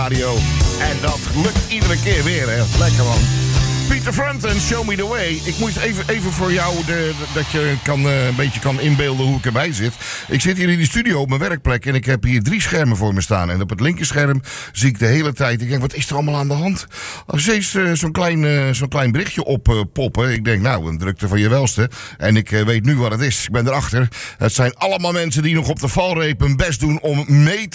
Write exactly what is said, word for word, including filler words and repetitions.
Radio. En dat lukt iedere keer weer, hè. Lekker, man. Peter Frampton, Show Me The Way. Ik moet even, even voor jou, de, de, dat je kan, uh, een beetje kan inbeelden hoe ik erbij zit. Ik zit hier in die studio op mijn werkplek en ik heb hier drie schermen voor me staan. En op het linkerscherm zie ik de hele tijd, ik denk, wat is er allemaal aan de hand? Als steeds uh, zo'n klein, uh, zo'n klein berichtje oppoppen. Uh, ik denk, nou, een drukte van je welste. En ik uh, weet nu wat het is. Ik ben erachter. Het zijn allemaal mensen die nog op de valreep hun best doen om mee te